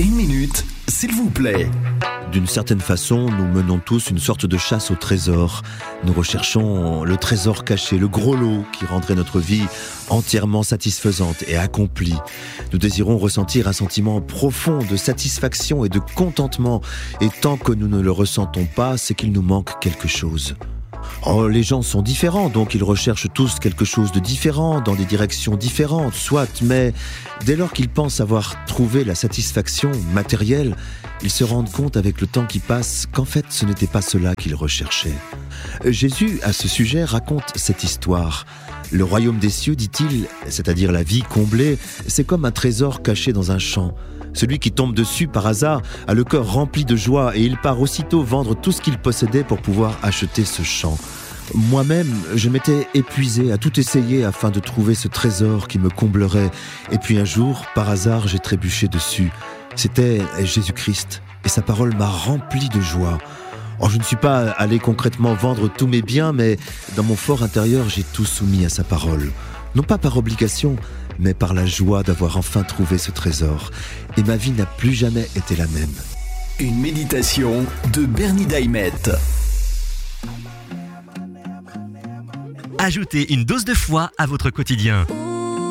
Une minute, s'il vous plaît. D'une certaine façon, nous menons tous une sorte de chasse au trésor. Nous recherchons le trésor caché, le gros lot qui rendrait notre vie entièrement satisfaisante et accomplie. Nous désirons ressentir un sentiment profond de satisfaction et de contentement. Et tant que nous ne le ressentons pas, c'est qu'il nous manque quelque chose. Oh, les gens sont différents, donc ils recherchent tous quelque chose de différent, dans des directions différentes, soit, mais dès lors qu'ils pensent avoir trouvé la satisfaction matérielle, ils se rendent compte avec le temps qui passe qu'en fait ce n'était pas cela qu'ils recherchaient. Jésus, à ce sujet, raconte cette histoire. Le royaume des cieux, dit-il, c'est-à-dire la vie comblée, c'est comme un trésor caché dans un champ. Celui qui tombe dessus par hasard a le cœur rempli de joie et il part aussitôt vendre tout ce qu'il possédait pour pouvoir acheter ce champ. Moi-même, je m'étais épuisé à tout essayer afin de trouver ce trésor qui me comblerait. Et puis un jour, par hasard, j'ai trébuché dessus. C'était Jésus-Christ et sa parole m'a rempli de joie. Oh, je ne suis pas allé concrètement vendre tous mes biens, mais dans mon fort intérieur, j'ai tout soumis à sa parole. Non pas par obligation, mais par la joie d'avoir enfin trouvé ce trésor. Et ma vie n'a plus jamais été la même. Une méditation de Bernie Daimet. Ajoutez une dose de foi à votre quotidien.